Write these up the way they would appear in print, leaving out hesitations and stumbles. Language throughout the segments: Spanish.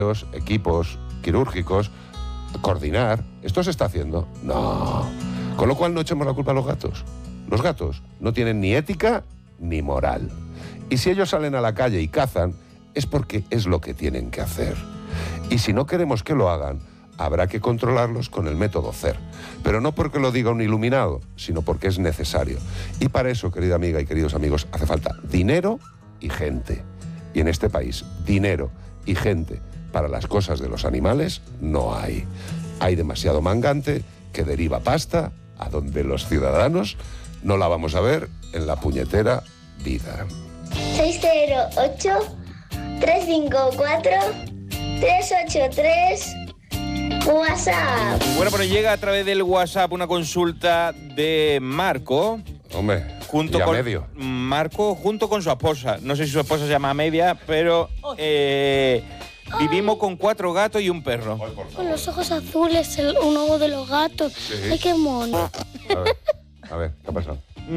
equipos quirúrgicos, coordinar. ¿Esto se está haciendo? No. Con lo cual no echemos la culpa a los gatos. Los gatos no tienen ni ética ni moral. Y si ellos salen a la calle y cazan, es porque es lo que tienen que hacer. Y si no queremos que lo hagan, habrá que controlarlos con el método CER. Pero no porque lo diga un iluminado, sino porque es necesario. Y para eso, querida amiga y queridos amigos, hace falta dinero y gente. Y en este país, dinero y gente para las cosas de los animales no hay. Hay demasiado mangante que deriva pasta a donde los ciudadanos no la vamos a ver en la puñetera vida. 608-354-383 WhatsApp. Bueno, pero llega a través del WhatsApp una consulta de Marco. Hombre, Marco junto con su esposa. No sé si su esposa se llama Media, pero vivimos con 4 gatos y un perro. Con los ojos azules, un ojo de los gatos. Sí. Ay, qué mono. A ver, ¿qué ha pasado?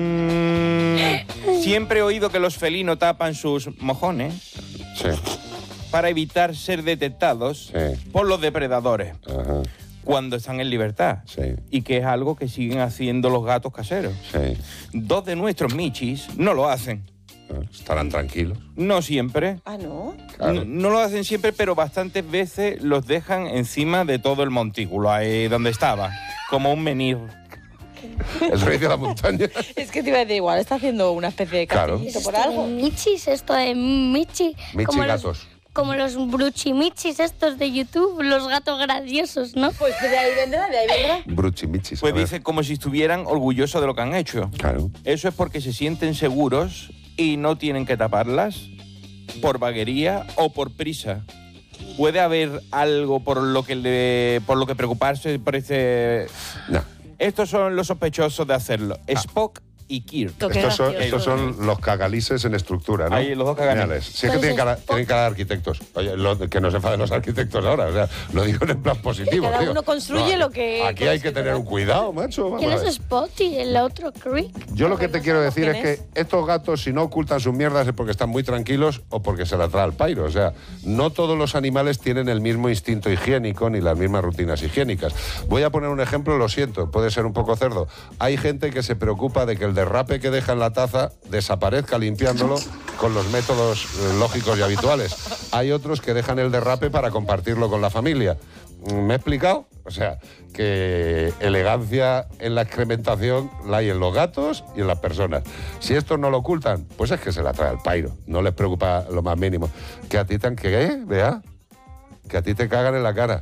Siempre he oído que los felinos tapan sus mojones. Sí. Para evitar ser detectados por los depredadores. Ajá. Cuando están en libertad. Sí. Y que es algo que siguen haciendo los gatos caseros. Sí. 2 de nuestros michis no lo hacen. ¿Estarán tranquilos? No siempre. Ah, ¿no? Claro. No lo hacen siempre, pero bastantes veces los dejan encima de todo el montículo, ahí donde estaba, como un menir. ¿Eso dice la montaña? Es que te iba a decir, igual está haciendo una especie de castillito por algo. Michis, esto de Michi. Michi gatos. Como los bruchimichis estos de YouTube, los gatos graciosos, ¿no? Pues de ahí vendrá. Bruchimichis. Pues dice como si estuvieran orgullosos de lo que han hecho. Claro. Eso es porque se sienten seguros y no tienen que taparlas por vaguería o por prisa. ¿Puede haber algo por lo que preocuparse por este...? No. Estos son los sospechosos de hacerlo. Spock y Kirk. Estos son los cagalises en estructura, ¿no? Ahí, los dos cagalises. Sí, es que tienen cara de arquitectos. Oye, que no se enfaden los arquitectos ahora, o sea, lo digo en plan positivo. Cada uno construye lo que... Aquí hay que tener un cuidado, macho. ¿Quién es Spot y el otro Kirk? Yo lo que te quiero decir es que estos gatos, si no ocultan sus mierdas, es porque están muy tranquilos o porque se la trae al pairo. O sea, no todos los animales tienen el mismo instinto higiénico ni las mismas rutinas higiénicas. Voy a poner un ejemplo, lo siento, puede ser un poco cerdo. Hay gente que se preocupa de que el derrape que deja en la taza desaparezca limpiándolo con los métodos lógicos y habituales. Hay otros que dejan el derrape para compartirlo con la familia. ¿Me he explicado? O sea, que elegancia en la excrementación la hay en los gatos y en las personas. Si estos no lo ocultan, pues es que se la trae al pairo. No les preocupa lo más mínimo. Que a ti te han... ¿Qué? Vea. Que a ti te cagan en la cara.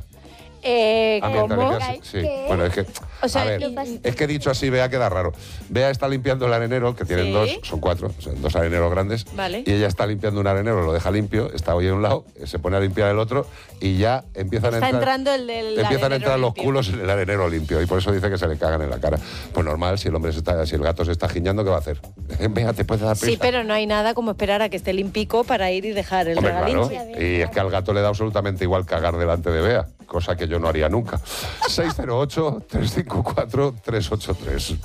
¿Cómo? Sí, bueno, es que... O sea, a ver, es que dicho así, Bea queda raro. Bea está limpiando el arenero, que tienen dos, son 4, son 2 areneros grandes. Vale. Y ella está limpiando un arenero, lo deja limpio, está hoy en un lado, se pone a limpiar el otro y ya empiezan a entrar los culos en el arenero limpio. Y por eso dice que se le cagan en la cara. Pues normal, si el gato se está giñando, ¿qué va a hacer? Bea, ¿te puedes dar prisa? Sí, pero no hay nada como esperar a que esté limpico para ir y dejar el regalín. Claro. Y es que al gato le da absolutamente igual cagar delante de Bea, cosa que yo no haría nunca. 608-354-383.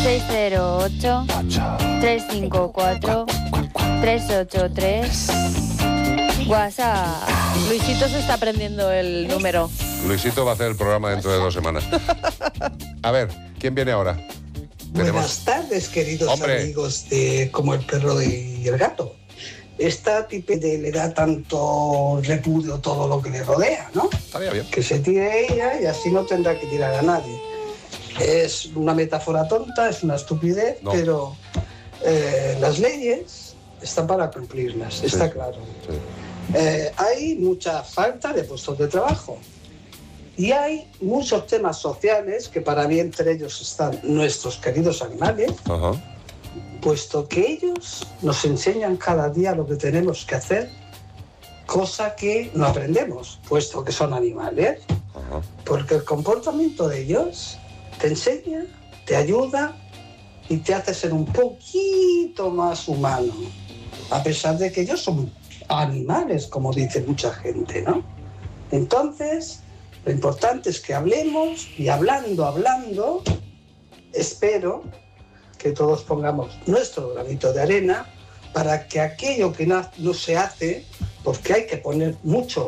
608-354-383. WhatsApp. Luisito se está aprendiendo el número. Luisito va a hacer el programa dentro de 2 semanas. A ver, ¿quién viene ahora? Buenas tardes, queridos amigos de Como el Perro y el Gato. Esta tipe le da tanto repudio todo lo que le rodea, ¿no? Estaría bien. Que se tire ella y así no tendrá que tirar a nadie. Es una metáfora tonta, es una estupidez, pero las leyes están para cumplirlas, está claro. Sí. Hay mucha falta de puestos de trabajo y hay muchos temas sociales que para mí entre ellos están nuestros queridos animales. Ajá. Puesto que ellos nos enseñan cada día lo que tenemos que hacer, cosa que no aprendemos, puesto que son animales. Ajá. Porque el comportamiento de ellos te enseña, te ayuda y te hace ser un poquito más humano, a pesar de que ellos son animales, como dice mucha gente, ¿no? Entonces, lo importante es que hablemos y hablando, espero que todos pongamos nuestro granito de arena para que aquello que no se hace, porque hay que poner mucho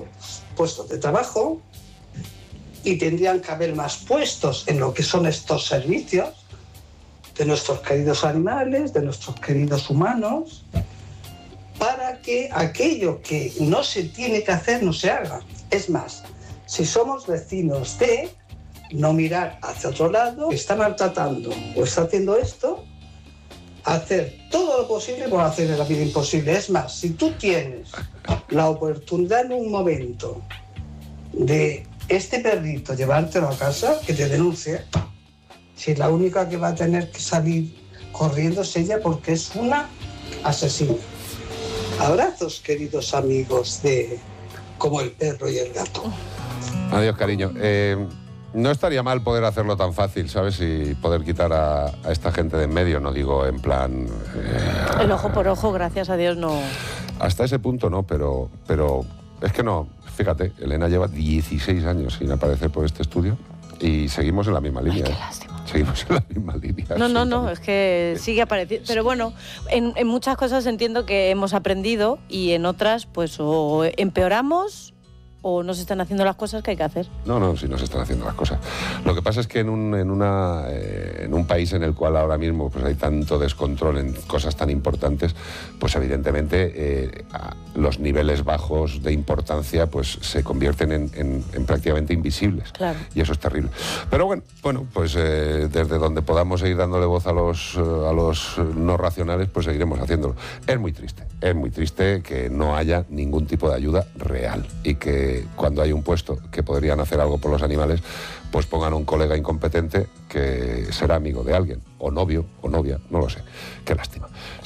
puestos de trabajo y tendrían que haber más puestos en lo que son estos servicios de nuestros queridos animales, de nuestros queridos humanos, para que aquello que no se tiene que hacer no se haga. Es más, si somos vecinos de no mirar hacia otro lado, está maltratando o está haciendo esto, hacer todo lo posible por hacer la vida imposible. Es más, si tú tienes la oportunidad en un momento de este perrito llevártelo a casa, que te denuncie, si la única que va a tener que salir corriendo es ella porque es una asesina. Abrazos, queridos amigos de Como el perro y el gato. Adiós, cariño. No estaría mal poder hacerlo tan fácil, ¿sabes? Y poder quitar a esta gente de en medio, no digo en plan... El ojo por ojo, gracias a Dios, no... Hasta ese punto no, pero es que no. Fíjate, Elena lleva 16 años sin aparecer por este estudio y seguimos en la misma línea. Ay, qué lástima. Seguimos en la misma línea. No, es que sigue apareciendo. Pero bueno, en muchas cosas entiendo que hemos aprendido y en otras, pues, o empeoramos o no se están haciendo las cosas que hay que hacer. No, sí nos están haciendo las cosas. Lo que pasa es que en un país en el cual ahora mismo pues hay tanto descontrol en cosas tan importantes, pues evidentemente los niveles bajos de importancia pues se convierten en prácticamente invisibles. Claro. Y eso es terrible. Pero bueno, pues desde donde podamos seguir dándole voz a los no racionales, pues seguiremos haciéndolo. Es muy triste que no haya ningún tipo de ayuda real y que cuando hay un puesto que podrían hacer algo por los animales, pues pongan a un colega incompetente que será amigo de alguien, o novio, o novia, no lo sé. Qué lástima.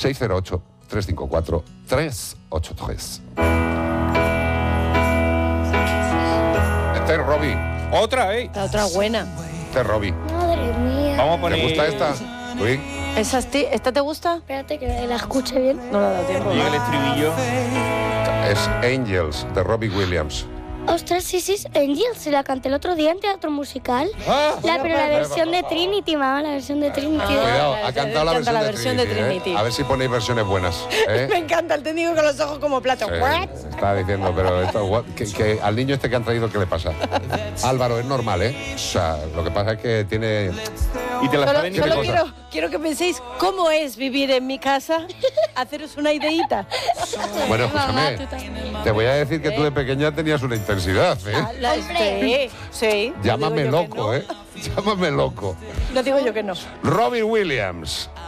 608-354-383. Este es Robbie. Otra vez. La otra buena. Este es Robbie. Madre mía. Vamos a poner... ¿Te gusta esta? Luis. ¿Esta te gusta? Espérate que la escuche bien. No la da tiempo. Llega el estribillo. Es Angels, de Robbie Williams. Ostras, sí, Angel, se la canté el otro día en teatro musical. Ah, Pero la versión de Trinity, mamá, la versión de Trinity. Cuidado, ha Canta cantado la versión de Trinity, Trinity. A ver si ponéis versiones buenas. Me encanta el técnico con los ojos como plato. ¿What? Estaba diciendo, pero esto, que al niño este que han traído, ¿qué le pasa? Álvaro, es normal, ¿eh? O sea, lo que pasa es que tiene... Y te la saben y te Solo cosa. quiero que penséis cómo es vivir en mi casa, haceros una ideita. Bueno, Mamá, escúchame, tú también. te voy a decir que tú de pequeña tenías una intensidad, ¿eh? Sí. Llámame no digo yo que loco, no. ¿eh? Llámame loco. No digo yo que no. Robbie Williams,